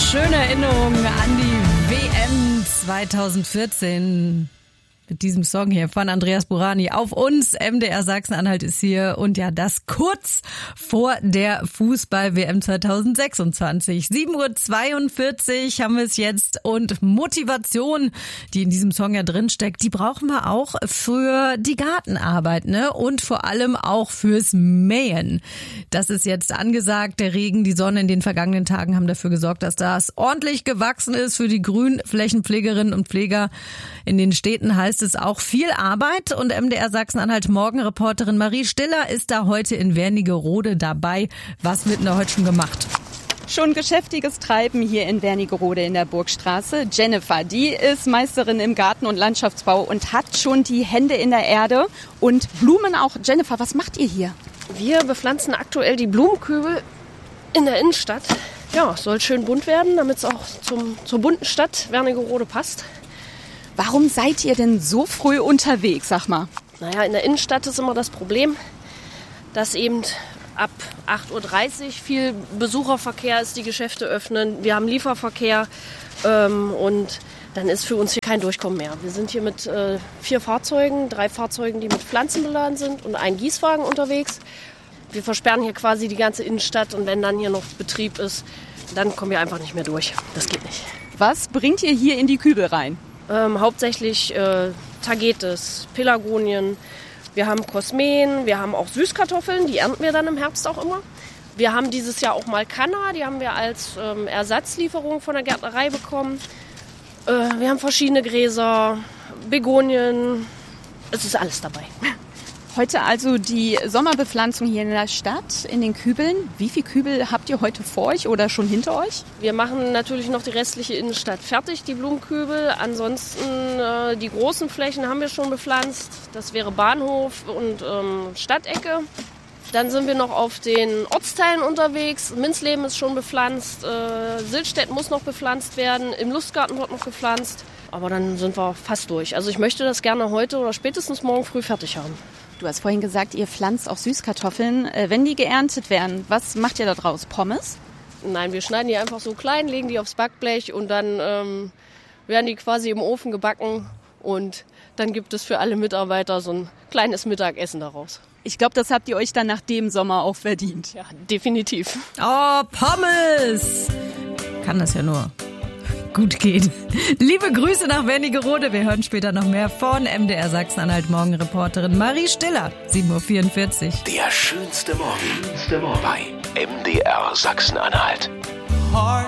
Schöne Erinnerung an die WM 2014. Mit diesem Song hier von Andreas Burani auf uns. MDR Sachsen-Anhalt ist hier und ja, das kurz vor der Fußball-WM 2026. 7:42 Uhr haben wir es jetzt und Motivation, die in diesem Song ja drinsteckt, die brauchen wir auch für die Gartenarbeit, ne? Und vor allem auch fürs Mähen. Das ist jetzt angesagt. Der Regen, die Sonne in den vergangenen Tagen haben dafür gesorgt, dass das ordentlich gewachsen ist für die Grünflächenpflegerinnen und Pfleger in den Städten. Heißt es auch viel Arbeit und MDR Sachsen-Anhalt Morgenreporterin Marie Stiller ist da heute in Wernigerode dabei. Was wird denn da heute schon gemacht? Schon geschäftiges Treiben hier in Wernigerode in der Burgstraße. Jennifer, die ist Meisterin im Garten- und Landschaftsbau und hat schon die Hände in der Erde und Blumen auch. Jennifer, was macht ihr hier? Wir bepflanzen aktuell die Blumenkübel in der Innenstadt. Ja, soll schön bunt werden, damit es auch zur bunten Stadt Wernigerode passt. Warum seid ihr denn so früh unterwegs, sag mal? Naja, in der Innenstadt ist immer das Problem, dass eben ab 8:30 Uhr viel Besucherverkehr ist, die Geschäfte öffnen. Wir haben Lieferverkehr und dann ist für uns hier kein Durchkommen mehr. Wir sind hier mit 4 Fahrzeugen, 3 Fahrzeugen, die mit Pflanzen beladen sind und ein Gießwagen unterwegs. Wir versperren hier quasi die ganze Innenstadt und wenn dann hier noch Betrieb ist, dann kommen wir einfach nicht mehr durch. Das geht nicht. Was bringt ihr hier in die Kübel rein? Hauptsächlich Tagetes, Pelargonien, wir haben Kosmen, wir haben auch Süßkartoffeln, die ernten wir dann im Herbst auch immer. Wir haben dieses Jahr auch mal Canna, die haben wir als Ersatzlieferung von der Gärtnerei bekommen. Wir haben verschiedene Gräser, Begonien, es ist alles dabei. Heute also die Sommerbepflanzung hier in der Stadt, in den Kübeln. Wie viele Kübel habt ihr heute vor euch oder schon hinter euch? Wir machen natürlich noch die restliche Innenstadt fertig, die Blumenkübel. Ansonsten die großen Flächen haben wir schon bepflanzt. Das wäre Bahnhof und Stadtecke. Dann sind wir noch auf den Ortsteilen unterwegs. Minzleben ist schon bepflanzt. Sildstedt muss noch bepflanzt werden. Im Lustgarten wird noch gepflanzt. Aber dann sind wir fast durch. Also ich möchte das gerne heute oder spätestens morgen früh fertig haben. Du hast vorhin gesagt, ihr pflanzt auch Süßkartoffeln. Wenn die geerntet werden, was macht ihr da draus? Pommes? Nein, wir schneiden die einfach so klein, legen die aufs Backblech und dann werden die quasi im Ofen gebacken. Und dann gibt es für alle Mitarbeiter so ein kleines Mittagessen daraus. Ich glaube, das habt ihr euch dann nach dem Sommer auch verdient. Ja, definitiv. Oh, Pommes! Kann das ja nur gut gehen. Liebe Grüße nach Wernigerode. Wir hören später noch mehr von MDR Sachsen-Anhalt Morgenreporterin Marie Stiller. 7:44 Uhr. Der schönste Morgen bei MDR Sachsen-Anhalt.